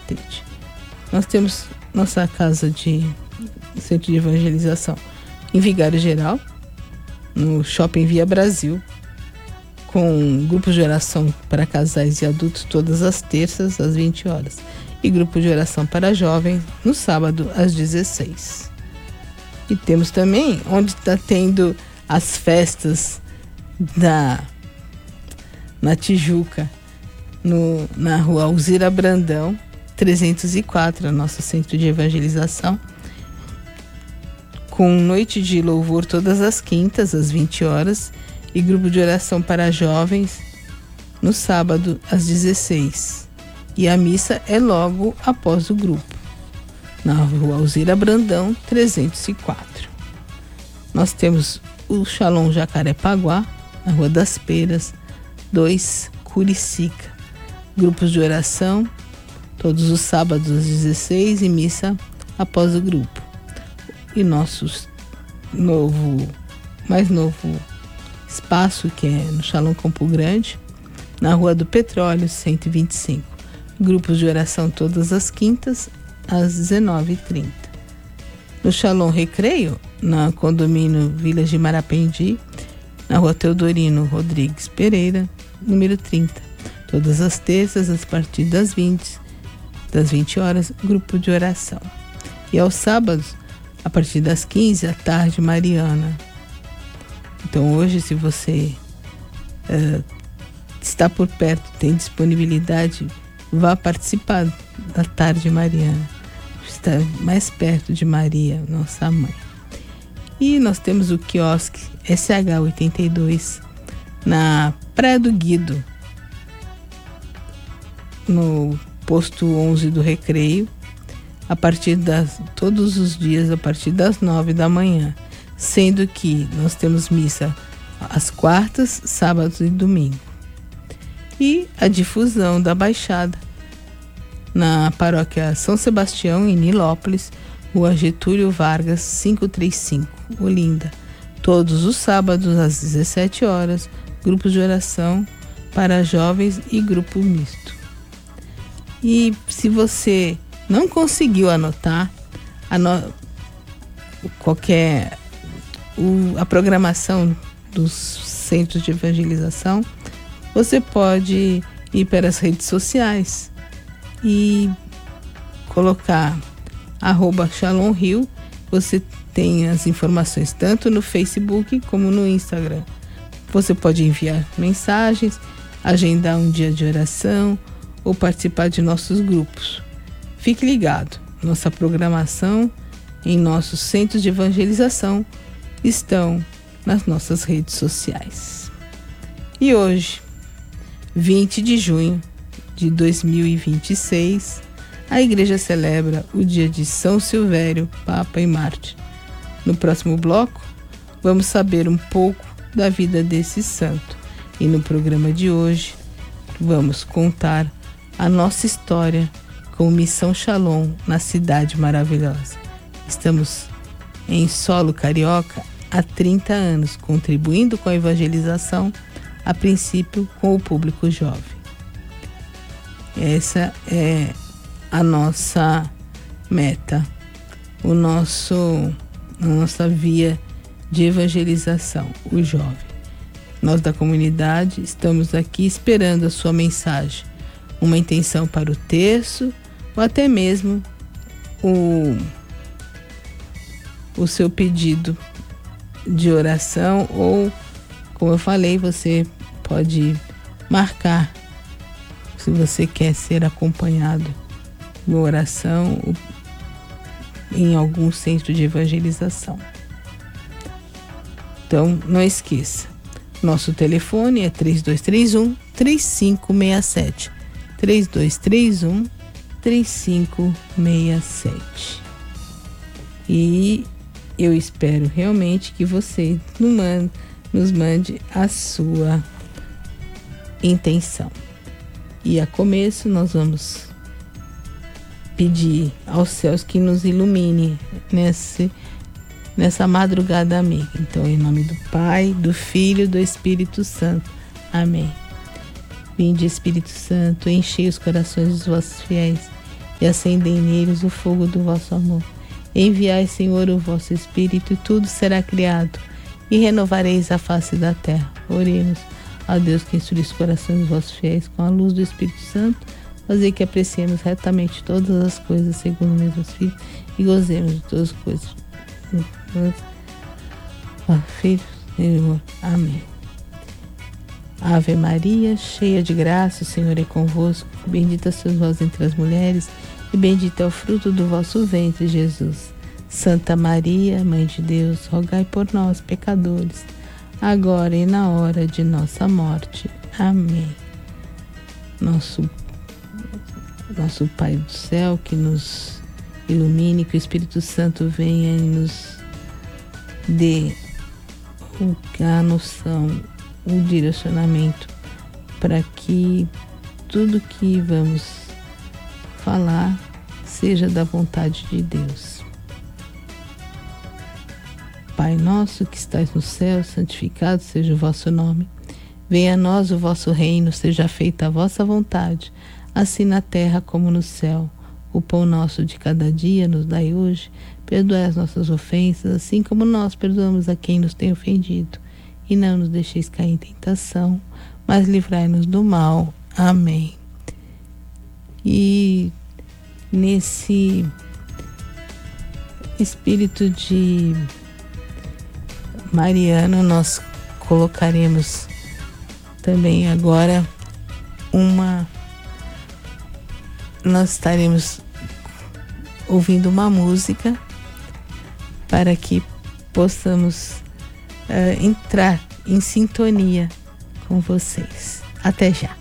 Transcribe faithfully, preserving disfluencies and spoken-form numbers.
Catete. Nós temos nossa casa de centro de evangelização em Vigário Geral, no Shopping Via Brasil, com grupos de oração para casais e adultos todas as terças às vinte horas e grupo de oração para jovens no sábado às dezesseis. E temos também onde está tendo as festas da na Tijuca, no, na rua Alzira Brandão trezentos e quatro, nosso centro de evangelização, com noite de louvor todas as quintas às vinte horas e grupo de oração para jovens no sábado às dezesseis. E a missa é logo após o grupo, na rua Alzira Brandão trezentos e quatro. Nós temos o Shalom Jacarepaguá, na Rua das Peiras, dois, Curicica. Grupos de oração, todos os sábados às dezesseis e missa após o grupo. E nosso novo, mais novo espaço, que é no Shalom Campo Grande, na Rua do Petróleo, cento e vinte e cinco. Grupos de oração todas as quintas, às dezenove e trinta. No Shalom Recreio, na condomínio Village Marapendi, na Rua Teodorino Rodrigues Pereira, número trinta. Todas as terças, a partir das vinte, das vinte horas, grupo de oração. E aos sábados, a partir das quinze, à tarde mariana. Então hoje, se você uh, está por perto, tem disponibilidade, vá participar da tarde mariana. Está mais perto de Maria, nossa mãe. E nós temos o quiosque S H oitenta e dois na Praia do Guido, no posto onze do Recreio, a partir das, todos os dias a partir das nove da manhã, sendo que nós temos missa às quartas, sábados e domingo. E a difusão da Baixada na paróquia São Sebastião, em Nilópolis, Rua Getúlio Vargas, quinhentos e trinta e cinco, Olinda. Todos os sábados às dezessete horas, grupos de oração para jovens e grupo misto. E se você não conseguiu anotar ano, qualquer o, a programação dos centros de evangelização, você pode ir para as redes sociais e colocar arroba Shalom Rio. Você tem as informações tanto no Facebook como no Instagram. Você pode enviar mensagens, agendar um dia de oração ou participar de nossos grupos. Fique ligado, nossa programação em nossos centros de evangelização estão nas nossas redes sociais. E hoje, vinte de junho de dois mil e vinte e seis, a igreja celebra o dia de São Silvério, Papa e Mártir. No próximo bloco, vamos saber um pouco da vida desse santo. E no programa de hoje, vamos contar a nossa história com Missão Shalom na Cidade Maravilhosa. Estamos em solo carioca há trinta anos, contribuindo com a evangelização, a princípio com o público jovem. Essa é a nossa meta, o nosso, a nossa via de evangelização, o jovem. Nós da comunidade estamos aqui esperando a sua mensagem, uma intenção para o terço ou até mesmo o, o seu pedido de oração, ou, como eu falei, você pode marcar se você quer ser acompanhado em oração em algum centro de evangelização. Então, não esqueça, nosso telefone é três dois três um, três cinco seis sete, três dois três um, três cinco seis sete. E eu espero realmente que você nos mande a sua intenção. E a começo nós vamos pedir aos céus que nos ilumine nesse, nessa madrugada amiga. Então, em nome do Pai, do Filho e do Espírito Santo. Amém. Vinde, Espírito Santo, enchei os corações dos vossos fiéis e acendei neles o fogo do vosso amor. Enviai, Senhor, o vosso Espírito, e tudo será criado, e renovareis a face da terra. Oremos. Ó Deus, que instrui os corações dos vossos fiéis com a luz do Espírito Santo, fazer que apreciemos retamente todas as coisas segundo o mesmo Espírito e gozemos de todas as coisas. Ó Filho, Senhor. Amém. Ave Maria, cheia de graça, o Senhor é convosco. Bendita sois vós entre as mulheres, e bendito é o fruto do vosso ventre, Jesus. Santa Maria, Mãe de Deus, rogai por nós, pecadores, agora e na hora de nossa morte. Amém. Nosso, nosso Pai do céu, que nos ilumine, que o Espírito Santo venha e nos dê a noção, o direcionamento para que tudo que vamos falar seja da vontade de Deus. Pai nosso que estais no céu, santificado seja o vosso nome. Venha a nós o vosso reino, seja feita a vossa vontade, assim na terra como no céu. O pão nosso de cada dia nos dai hoje. Perdoai as nossas ofensas, assim como nós perdoamos a quem nos tem ofendido. E não nos deixeis cair em tentação, mas livrai-nos do mal. Amém. E nesse espírito de mariano, nós colocaremos também agora uma... Nós estaremos ouvindo uma música para que possamos uh, entrar em sintonia com vocês. Até já.